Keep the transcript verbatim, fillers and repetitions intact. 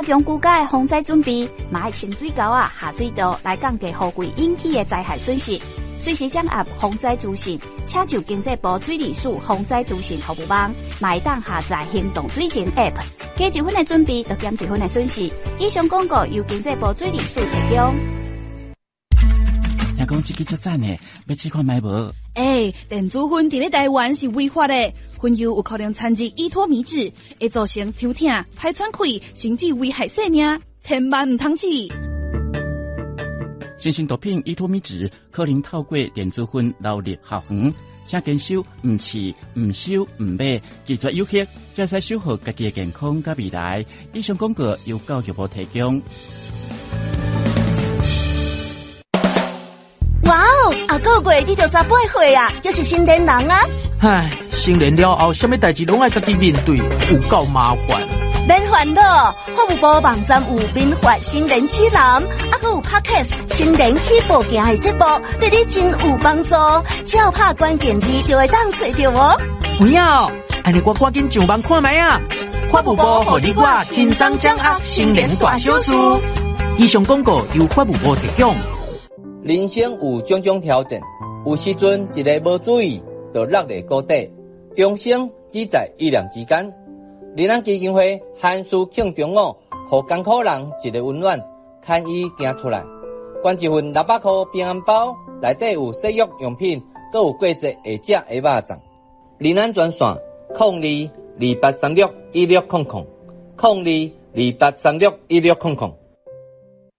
上居家的防灾准备，嘛爱清水沟啊下水道来降低雨季引起的灾害损失。随时掌握防灾资讯，请就经济部水利署防灾资讯服务网，嘛会当下载行动水情 App， 加一分的准备，就减一分的损失。以上广告由经济部水利署提供。 听讲这个足赞的，要试看买无？ 诶、欸，电子烟伫咧台湾是违法的，烟油有可能掺入依托米酯，会造成抽痛、排喘气，甚至危害生命，千万唔通试。 新型毒品依托米酯可能透过电子烟流入校园，请坚守唔试、唔收、唔买，拒绝有效，才使守护家己的健康甲未来。以上广告由教育部提供。 哇哦，下个月你就十八岁啊，就是成年人啊！ 唉，成年了后，什么代志拢爱家己面对，有够麻烦。 免烦恼，服务部网站有民法新人指南，还佫有 Podcast 新人起步行的节目，对你真有帮助。只要拍关键字就会当找到哦。 有影哦，安尼我赶紧上网看卖啊！法务部互你我轻松掌握新人大小事。以上广告由法务部提供。 人生有种种挑战，有时阵一个无注意就落入谷底，终生只在一念之间。仁安基金会汉书庆中午，互艰苦人一个温暖，牵伊行出来。捐一份六百块平安包，内底有洗浴用品，阁有过节会食的肉粽。仁安专线：零二二八三六一六空空，零二二八三六一六空空。